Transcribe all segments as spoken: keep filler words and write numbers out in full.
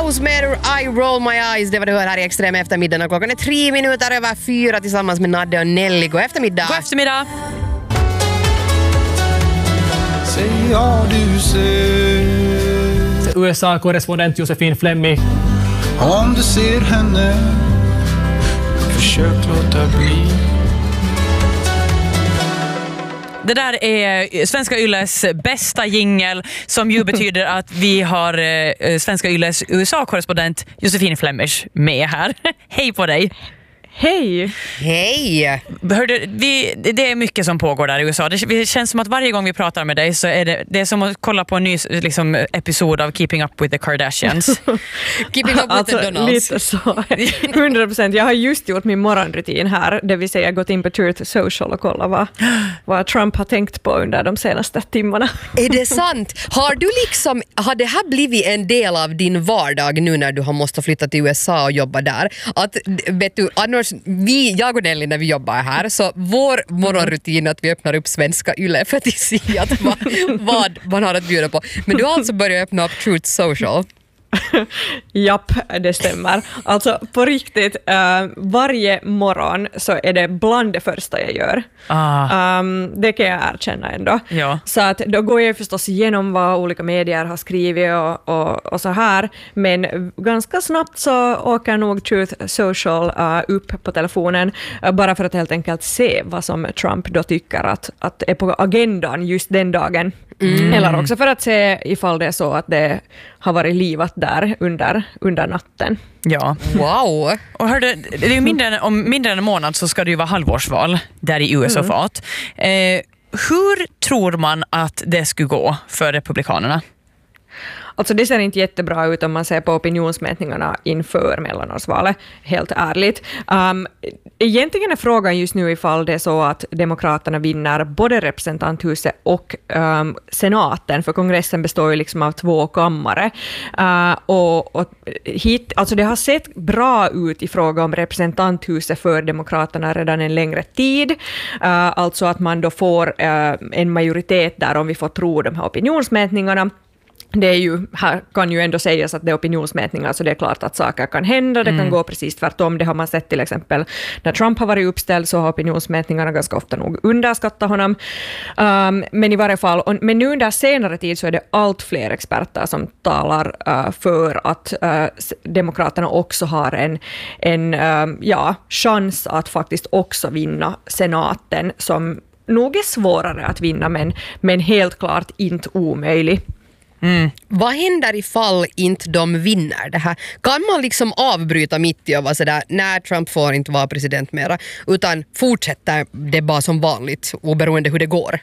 House med I Roll My Eyes. Det var det hör här i Extrem eftermiddag. Klockan är tre minuter över fyra tillsammans med Nadde och Nelly. God eftermiddag. God eftermiddag. Säg ja du ser U S A-korrespondent Josefin Fleming. om du ser henne, försök låta bli. Det där är Svenska Ylles bästa jingle som ju betyder att vi har eh, Svenska Ylles U S A-korrespondent Josefin Fleming med här. Hej på dig! Hej! Hej! Hörde, vi, det är mycket som pågår där i U S A. Det, det känns som att varje gång vi pratar med dig så är det, det är som att kolla på en ny liksom, episod av Keeping Up with the Kardashians. Keeping Up with alltså, the Donalds. Lite så. hundra procent. Jag har just gjort min morgonrutin här. Det vill säga gått in på Truth Social och kolla vad, vad Trump har tänkt på under de senaste timmarna. Är det sant? Har du liksom, har det här blivit en del av din vardag nu när du har måste flytta till U S A och jobba där? Att, vet du, annars, vi, jag och Nelly när vi jobbar här, så vår morgonrutin är att vi öppnar upp Svenska Yle för att se att vad, vad man har att bjuda på. Men du har alltså börjat öppna upp Truth Social. Japp, det stämmer. Alltså på riktigt, uh, varje morgon så är det bland det första jag gör. Ah. Um, det kan jag erkänna ändå. Ja. Så att då går jag förstås igenom vad olika medier har skrivit och, och, och så här. Men ganska snabbt så åker nog Truth Social uh, upp på telefonen uh, bara för att helt enkelt se vad som Trump då tycker att, att är på agendan just den dagen. Mm. Eller också för att se ifall det är så att det har varit livat där under, under natten. Ja. Wow! Och hörde, det är ju mindre än, om mindre än en månad så ska det ju vara halvårsval där i U S A mm. fat. Eh, hur tror man att det skulle gå för republikanerna? Alltså det ser inte jättebra ut om man ser på opinionsmätningarna inför mellanårsvalet, helt ärligt. Um, egentligen är frågan just nu ifall det är så att demokraterna vinner både representanthuset och um, senaten, för kongressen består ju liksom av två kammare. Uh, och, och hit, alltså det har sett bra ut i fråga om representanthuset för demokraterna redan en längre tid. Uh, alltså att man då får uh, en majoritet där om vi får tro de här opinionsmätningarna. Det är ju, här kan ju ändå sägas att det är opinionsmätningar, så det är klart att saker kan hända, det mm. kan gå precis tvärtom. Det har man sett till exempel när Trump har varit uppställd, så har opinionsmätningarna ganska ofta nog underskattat honom. Um, men i varje fall, och, men nu under senare tid så är det allt fler experter som talar uh, för att uh, demokraterna också har en, en uh, ja, chans att faktiskt också vinna senaten, som nog är svårare att vinna, men, men helt klart inte omöjlig. Mm. Vad händer ifall inte de vinner det här? Kan man liksom avbryta mitt i och vara sådär, nej, Trump får inte vara president mera, utan fortsätter det bara som vanligt oberoende hur det går?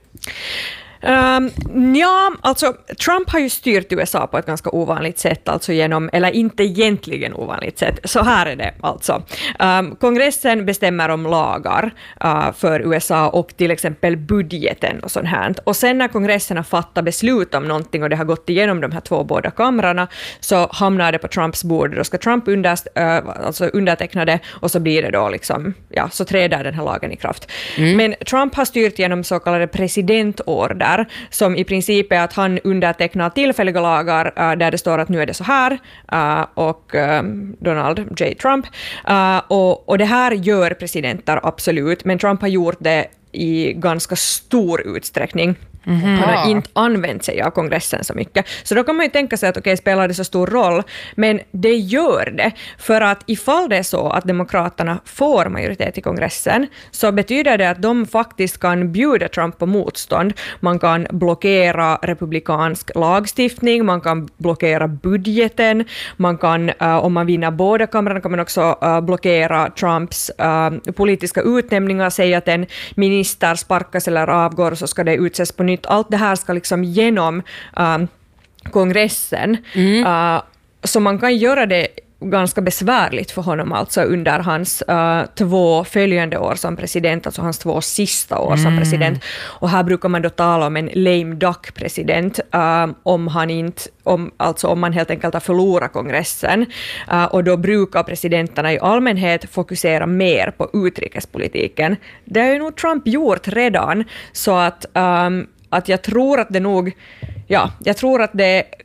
Um, ja, alltså Trump har ju styrt U S A på ett ganska ovanligt sätt, alltså genom, eller inte egentligen ovanligt sätt. Så här är det alltså. Um, kongressen bestämmer om lagar uh, för U S A och till exempel budgeten och sånt här. Och sen när kongressen har fattat beslut om någonting och det har gått igenom de här två båda kamrarna, så hamnar det på Trumps bord. Då ska Trump underst, uh, alltså underteckna det, och så blir det då liksom, ja, så träder den här lagen i kraft. Mm. Men Trump har styrt genom så kallade presidentordrar, som i princip är att han undertecknar tillfälliga lagar uh, där det står att nu är det så här, uh, och um, Donald J. Trump. Uh, och, och det här gör presidenter absolut, men Trump har gjort det i ganska stor utsträckning. Mm-hmm. Han har inte använt sig av kongressen så mycket. Så då kan man ju tänka sig att okej, okay, spelar det så stor roll? Men det gör det. För att ifall det är så att demokraterna får majoritet i kongressen, så betyder det att de faktiskt kan bjuda Trump på motstånd. Man kan blockera republikansk lagstiftning, man kan blockera budgeten, man kan, uh, om man vinner båda kamrarna, kan man också uh, blockera Trumps uh, politiska utnämningar, säga att en minister sparkas eller avgår, så ska det utses på nytt. Allt det här ska liksom genom uh, kongressen. Mm. Uh, så man kan göra det ganska besvärligt för honom alltså under hans uh, två följande år som president, alltså hans två sista år mm. som president. Och här brukar man då tala om en lame duck president uh, om han inte, om, alltså om man helt enkelt har förlorat kongressen. Uh, och då brukar presidenterna i allmänhet fokusera mer på utrikespolitiken. Det har ju nog Trump gjort redan, så att um, att jag tror att det nog, ja, jag tror att det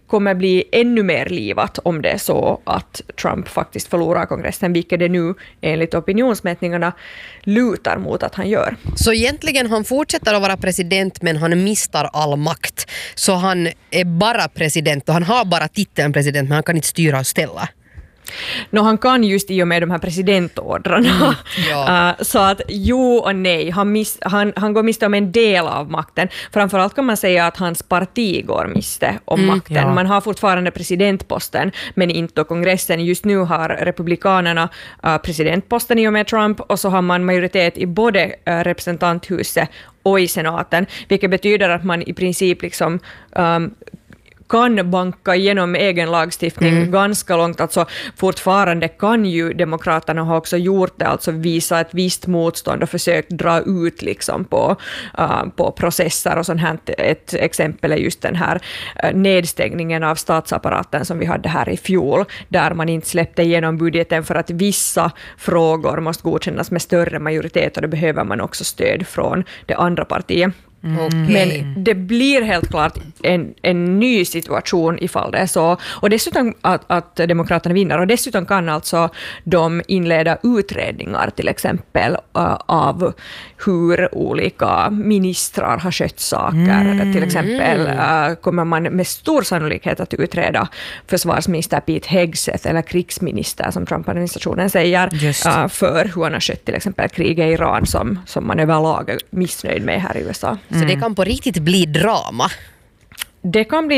kommer bli ännu mer livat om det är så att Trump faktiskt förlorar kongressen, vilket det nu enligt opinionsmätningarna lutar mot att han gör. Så egentligen han fortsätter att vara president, men han mistar all makt. Så han är bara president och han har bara titeln president, men han kan inte styra och ställa. No, han kan just i och med de här presidentådrarna. Mm, ja. uh, så att jo och nej, han, miss, han, han går miste om en del av makten. Framförallt kan man säga att hans parti går miste om mm, makten. Ja. Man har fortfarande presidentposten, men inte kongressen. Just nu har republikanerna uh, presidentposten i och med Trump, och så har man majoritet i både uh, representanthuset och i senaten, vilket betyder att man i princip liksom um, kan banka igenom egen lagstiftning mm. ganska långt. Alltså fortfarande kan ju demokraterna ha också gjort det, alltså visa ett visst motstånd och försökt dra ut liksom på, uh, på processer och sånt här. Ett exempel är just den här uh, nedstängningen av statsapparaten som vi hade här i fjol, där man inte släppte igenom budgeten för att vissa frågor måste godkännas med större majoritet, och då behöver man också stöd från det andra partiet. Mm. Okay. Men det blir helt klart en, en ny situation ifall det är så. Och dessutom att, att demokraterna vinner. Och dessutom kan alltså de inleda utredningar till exempel uh, av hur olika ministrar har skött saker. Mm. Till exempel uh, kommer man med stor sannolikhet att utreda försvarsminister Pete Hegseth eller krigsminister som Trump-administrationen säger uh, för hur han har skött till exempel kriget i Iran som, som man överlag är missnöjd med här i U S A. Så det kan på riktigt bli drama. Det kan bli